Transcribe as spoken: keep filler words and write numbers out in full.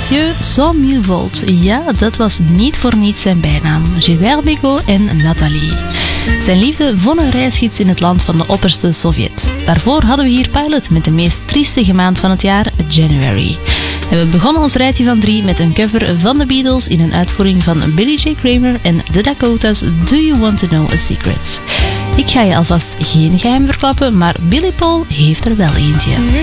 Mathieu cent mille volt. Ja, dat was niet voor niets zijn bijnaam. Gilbert Bécaud en Nathalie. Zijn liefde voor een reisgids in het land van de opperste Sovjet. Daarvoor hadden we hier Pilot met de meest triestige maand van het jaar, January. En we begonnen ons rijtje van drie met een cover van de Beatles in een uitvoering van Billy J. Kramer en The Dakotas, Do You Want To Know A Secret? Ik ga je alvast geen geheim verklappen, maar Billy Paul heeft er wel eentje.